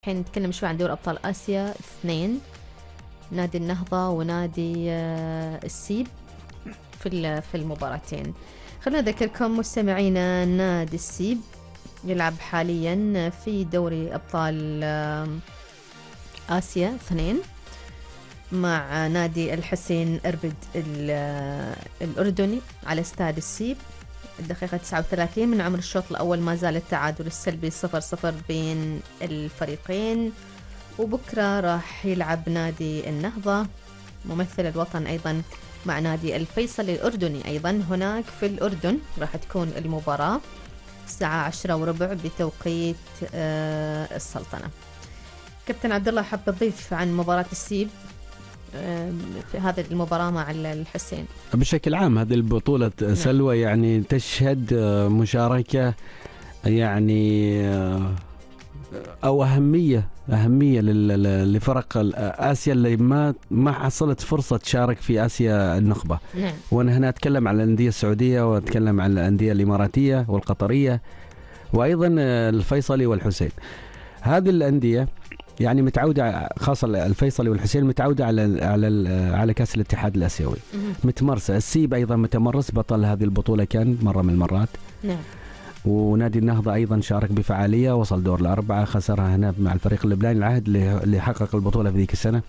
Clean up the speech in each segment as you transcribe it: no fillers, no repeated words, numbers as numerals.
الحين نتكلم شوي عن دوري أبطال آسيا. اثنين، نادي النهضة ونادي السيب في المباراتين. خلينا نذكركم مستمعينا، نادي السيب يلعب حاليا في دوري أبطال آسيا 2 مع نادي الحسين أربد الأردني على استاد السيب. الدقيقة 39 من عمر الشوط الأول، ما زال التعادل السلبي 0-0 بين الفريقين. وبكرة راح يلعب نادي النهضة ممثل الوطن أيضا مع نادي الفيصلي الأردني أيضا هناك في الأردن. راح تكون المباراة الساعة 10:15 بتوقيت السلطنة. كابتن عبد الله، حاب تضيف عن مباراة السيب في هذه المباراة مع الحسين؟ بشكل عام هذه البطولة سلوى يعني تشهد مشاركة يعني أو أهمية لفرق آسيا اللي ما حصلت فرصة تشارك في آسيا النخبة. نعم. وأنا هنا أتكلم عن الأندية السعودية وأتكلم عن الأندية الإماراتية والقطرية وأيضا الفيصلي والحسين. هذه الأندية يعني متعودة، خاصة الفيصلي والحسين متعودة على كأس الاتحاد الآسيوي، متمرسة. السيب أيضا متمرس، بطل هذه البطولة كان مرة من المرات. نعم. ونادي النهضة أيضا شارك بفعالية، وصل دور الأربعة، خسرها هنا مع الفريق اللبناني العهد اللي حقق البطولة في ذيك السنة.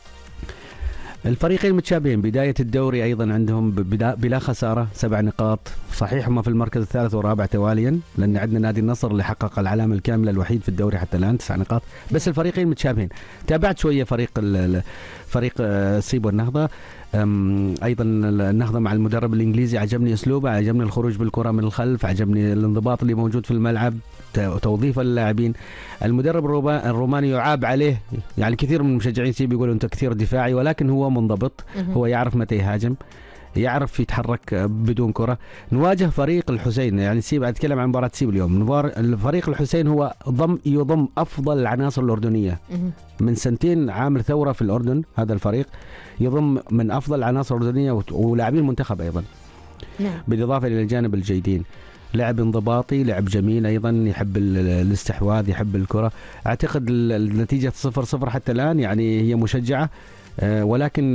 الفريقين متشابهين، بداية الدوري أيضا عندهم بلا خسارة 7 نقاط، صحيح هم في المركز الثالث والرابع تواليا، لأن عندنا نادي النصر اللي حقق العلامة الكاملة الوحيد في الدوري حتى الآن 9 نقاط، بس الفريقين متشابهين. تابعت شوية فريق السيب والنهضة. أيضا النهضة مع المدرب الإنجليزي عجبني أسلوبه، عجبني الخروج بالكرة من الخلف، عجبني الانضباط اللي موجود في الملعب، توظيف اللاعبين. المدرب الروماني يعاب عليه، يعني كثير من المشجعين سيب يقولوا أنت كثير دفاعي، ولكن هو منضبط، هو يعرف متى يهاجم، يعرف يتحرك بدون كرة. نواجه فريق الحسين، يعني سيب أتكلم عن مباراة سيب اليوم. الفريق الحسين هو يضم أفضل العناصر الأردنية من 2 عامل ثورة في الأردن. هذا الفريق يضم من أفضل العناصر الأردنية ولاعبين المنتخب أيضا. نعم. بالإضافة إلى الجانب الجيدين، لعب انضباطي، لعب جميل أيضا، يحب الاستحواذ، يحب الكرة. أعتقد النتيجة 0-0 حتى الآن يعني هي مشجعة، ولكن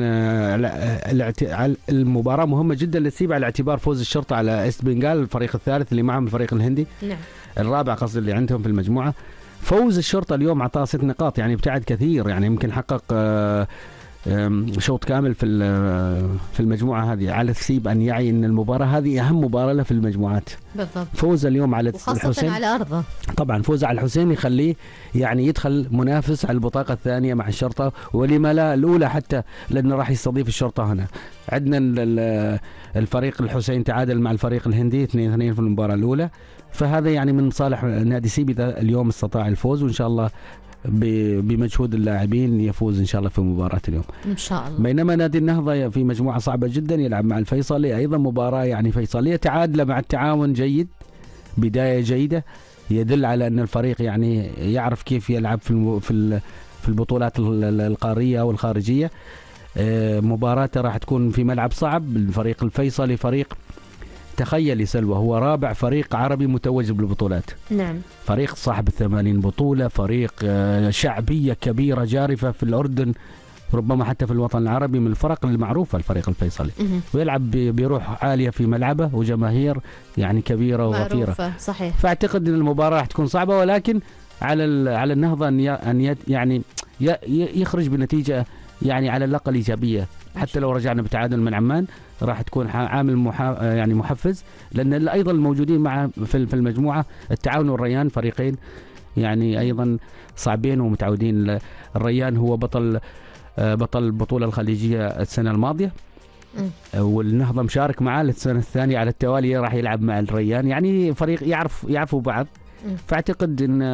المباراة مهمة جدا للسيب على اعتبار فوز الشرطة على إست بنغال، الفريق الثالث اللي معهم الفريق الهندي. نعم. الرابع قصدي اللي عندهم في المجموعة. فوز الشرطة اليوم عطاه 6 نقاط، يعني ابتعد كثير، يعني يمكن حقق شوط كامل في المجموعة هذه. على السيب أن يعي أن المباراة هذه أهم مباراة له في المجموعات. بالضبط. فوز اليوم على وخاصة الحسين على أرضه. طبعا فوز على الحسين يخليه يعني يدخل منافس على البطاقة الثانية مع الشرطة، ولما لا الأولى حتى، لأنه راح يستضيف الشرطة هنا. عندنا الفريق الحسين تعادل مع الفريق الهندي 2-2 في المباراة الأولى، فهذا يعني من صالح نادي سيب إذا اليوم استطاع الفوز، وإن شاء الله بمجهود اللاعبين يفوز إن شاء الله في مباراة اليوم إن شاء الله. بينما نادي النهضة في مجموعة صعبة جدا، يلعب مع الفيصلي أيضا مباراة يعني فيصلية، تعادل مع التعاون جيد، بداية جيدة، يدل على أن الفريق يعني يعرف كيف يلعب في البطولات القارية والخارجية. مباراته راح تكون في ملعب صعب. الفريق الفيصلي فريق، تخيلي سلوى، هو رابع فريق عربي متوج بالبطولات. نعم. فريق صاحب 80 بطولة، فريق شعبية كبيرة جارفة في الأردن، ربما حتى في الوطن العربي، من الفرق المعروفة الفريق الفيصلي. ويلعب بروح عالية في ملعبه وجماهير يعني كبيرة وغفيرة. صحيح. فأعتقد أن المباراة راح تكون صعبة، ولكن على النهضة أن يعني يخرج بنتيجة يعني على الأقل إيجابية. حتى لو رجعنا بتعادل من عمان راح تكون عامل يعني محفز، لأن أيضا الموجودين مع في المجموعة التعاون والريان، فريقين يعني أيضا صعبين ومتعودين. الريان هو بطل البطولة الخليجية السنة الماضية، والنهضة مشارك معاه للسنة الثانية على التوالي راح يلعب مع الريان، يعني فريق يعرفوا بعض. فاعتقد أن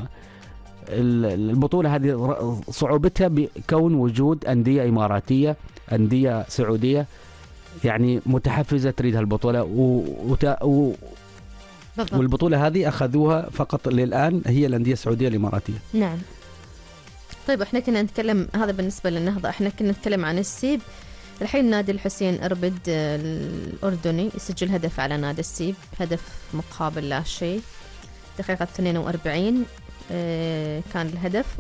البطولة هذه صعوبتها بكون وجود أندية إماراتية، أندية سعودية يعني متحفزة تريد هالبطولة، والبطولة هذه أخذوها فقط للآن هي الأندية السعودية الإماراتية. نعم. طيب احنا كنا نتكلم، هذا بالنسبة للنهضة، احنا كنا نتكلم عن السيب. الحين نادي الحسين أربد الأردني يسجل هدف على نادي السيب، هدف مقابل لا شيء، دقيقة 42. كان الهدف،